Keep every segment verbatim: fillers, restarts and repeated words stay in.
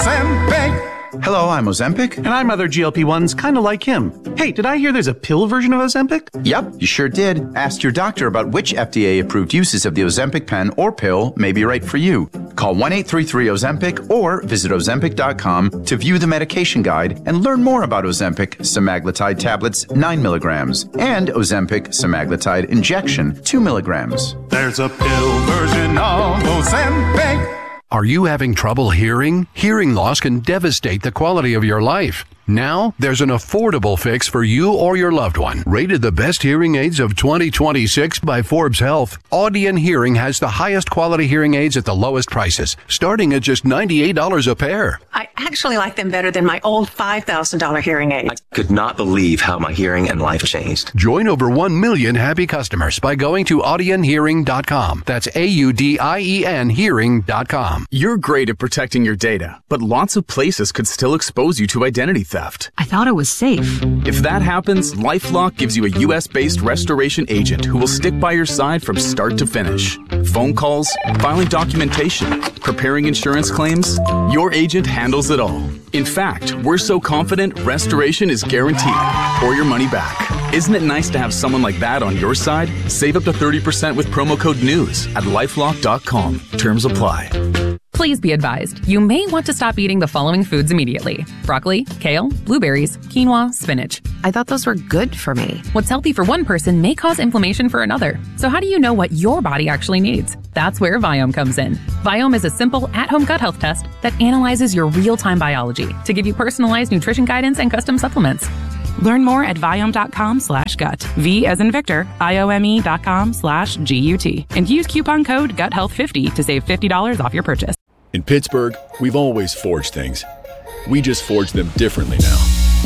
Ozempic. Hello, I'm Ozempic. And I'm other G L P ones kind of like him. Hey, did I hear there's a pill version of Ozempic? Yep, you sure did. Ask your doctor about which F D A-approved uses of the Ozempic pen or pill may be right for you. Call one eight three three Ozempic or visit Ozempic dot com to view the medication guide and learn more about Ozempic semaglutide tablets nine milligrams and Ozempic semaglutide injection two milligrams. There's a pill version of Ozempic. Are you having trouble hearing? Hearing loss can devastate the quality of your life. Now, there's an affordable fix for you or your loved one. Rated the best hearing aids of twenty twenty-six by Forbes Health, Audion Hearing has the highest quality hearing aids at the lowest prices, starting at just ninety-eight dollars a pair. I actually like them better than my old five thousand dollars hearing aid. I could not believe how my hearing and life changed. Join over one million happy customers by going to audion hearing dot com. That's A U D I E N hearing dot com. You're great at protecting your data, but lots of places could still expose you to identity theft. I thought it was safe. If that happens, LifeLock gives you a U S-based restoration agent who will stick by your side from start to finish. Phone calls, filing documentation, preparing insurance claims, your agent handles it all. In fact, we're so confident restoration is guaranteed or your money back. Isn't it nice to have someone like that on your side? Save up to thirty percent with promo code NEWS at lifelock dot com. Terms apply. Please be advised, you may want to stop eating the following foods immediately. Broccoli, kale, blueberries, quinoa, spinach. I thought those were good for me. What's healthy for one person may cause inflammation for another. So how do you know what your body actually needs? That's where Viome comes in. Viome is a simple at-home gut health test that analyzes your real-time biology to give you personalized nutrition guidance and custom supplements. Learn more at Viome.com slash gut. V as in Victor, I-O-M-E dot com slash G-U-T. And use coupon code gut health fifty to save fifty dollars off your purchase. In Pittsburgh, we've always forged things. We just forge them differently now.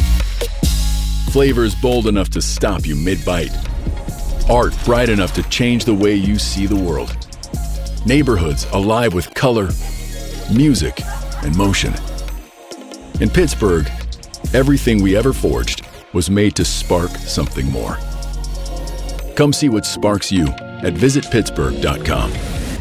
Flavors bold enough to stop you mid-bite. Art bright enough to change the way you see the world. Neighborhoods alive with color, music, and motion. In Pittsburgh, everything we ever forged was made to spark something more. Come see what sparks you at visit pittsburgh dot com.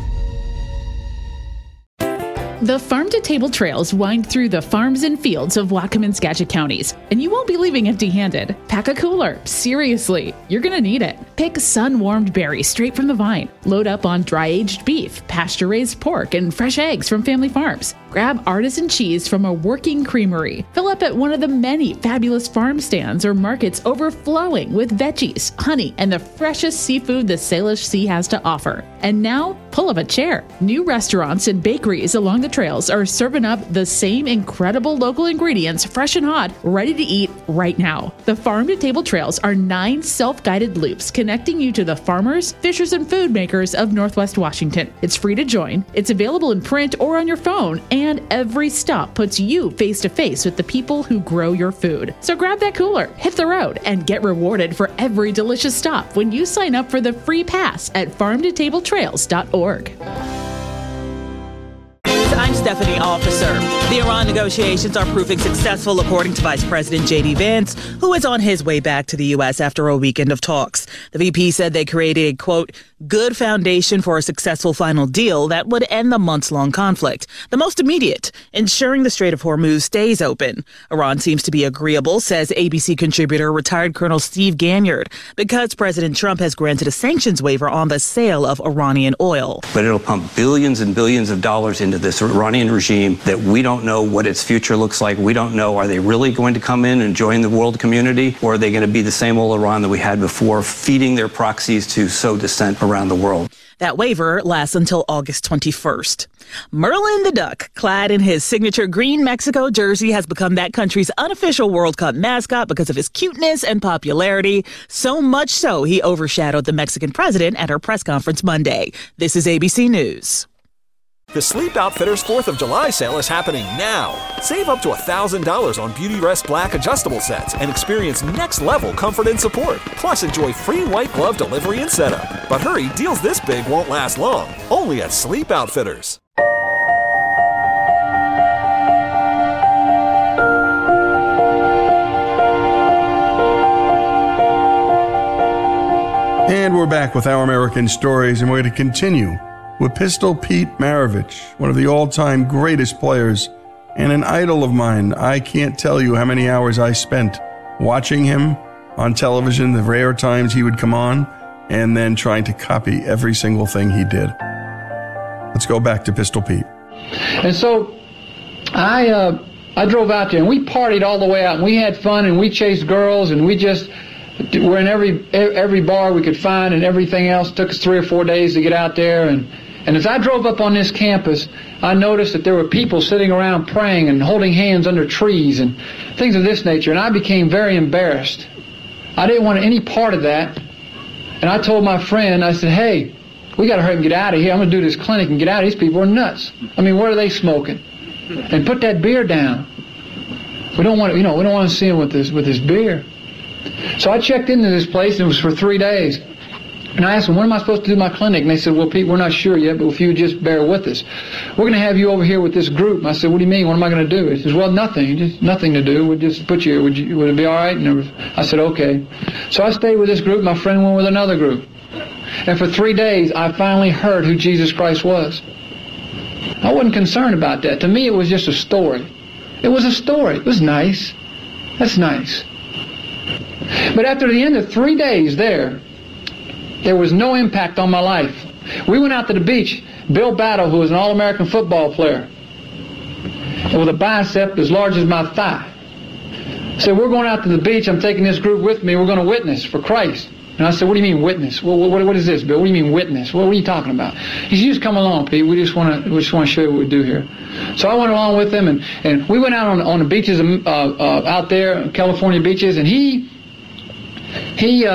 The farm-to-table trails wind through the farms and fields of Whatcom and Skagit counties, and you won't be leaving empty-handed. Pack a cooler. Seriously, you're going to need it. Pick sun-warmed berries straight from the vine. Load up on dry-aged beef, pasture-raised pork, and fresh eggs from family farms. Grab artisan cheese from a working creamery. Fill up at one of the many fabulous farm stands or markets overflowing with veggies, honey, and the freshest seafood the Salish Sea has to offer. And now, pull up a chair. New restaurants and bakeries along the trails are serving up the same incredible local ingredients, fresh and hot, ready to eat right now. The Farm to Table Trails are nine self-guided loops connecting you to the farmers, fishers, and food makers of Northwest Washington. It's free to join. It's available in print or on your phone, and every stop puts you face to face with the people who grow your food. So grab that cooler, hit the road, and get rewarded for every delicious stop when you sign up for the free pass at farm to table trails dot org. I'm Stephanie Officer. The Iran negotiations are proving successful, according to Vice President J D Vance, who is on his way back to the U S after a weekend of talks. The V P said they created a, quote, good foundation for a successful final deal that would end the months-long conflict. The most immediate, ensuring the Strait of Hormuz stays open. Iran seems to be agreeable, says A B C contributor retired Colonel Steve Ganyard, because President Trump has granted a sanctions waiver on the sale of Iranian oil. But it'll pump billions and billions of dollars into this Iranian regime that we don't know what its future looks like. We don't know, are they really going to come in and join the world community, or are they going to be the same old Iran that we had before, feeding their proxies to sow dissent around the world? That waiver lasts until August twenty-first. Merlin the Duck, clad in his signature green Mexico jersey, has become that country's unofficial World Cup mascot because of his cuteness and popularity. So much so, he overshadowed the Mexican president at her press conference Monday. This is A B C News. The Sleep Outfitters fourth of July sale is happening now. Save up to one thousand dollars on Beautyrest Black adjustable sets and experience next-level comfort and support. Plus, enjoy free white glove delivery and setup. But hurry, deals this big won't last long. Only at Sleep Outfitters. And we're back with Our American Stories, and we're going to continue with Pistol Pete Maravich, one of the all-time greatest players and an idol of mine. I can't tell you how many hours I spent watching him on television, the rare times he would come on, and then trying to copy every single thing he did. Let's go back to Pistol Pete. And so I uh, I drove out there, and we partied all the way out, and we had fun, and we chased girls, and we just were in every every bar we could find and everything else. It took us three or four days to get out there. And, and as I drove up on this campus, I noticed that there were people sitting around praying and holding hands under trees and things of this nature, and I became very embarrassed. I didn't want any part of that, and I told my friend, I said, hey, we got to hurry and get out of here. I'm going to do this clinic and get out of here. These people are nuts. I mean, what are they smoking? And put that beer down. We don't want to, you know, we don't want to see them with this with this beer. So I checked into this place, and it was for three days. And I asked them, when am I supposed to do my clinic? And they said, well, Pete, we're not sure yet, but if you just bear with us, we're going to have you over here with this group. And I said, what do you mean? What am I going to do? He says, well, nothing. Just nothing to do. We'll just put you here. Would, you, would it be all right? And was, I said, okay. So I stayed with this group. My friend went with another group. And for three days, I finally heard who Jesus Christ was. I wasn't concerned about that. To me, it was just a story. It was a story. It was nice. That's nice. But after the end of three days there, there was no impact on my life. We went out to the beach. Bill Battle, who was an All-American football player, with a bicep as large as my thigh, said, we're going out to the beach. I'm taking this group with me. We're going to witness for Christ. And I said, what do you mean witness? What, what, what is this, Bill? What do you mean witness? What, what are you talking about? He said, just come along, Pete. We just want to we just want to show you what we do here. So I went along with him, and, and we went out on, on the beaches uh, uh, out there, California beaches, and he, he, uh,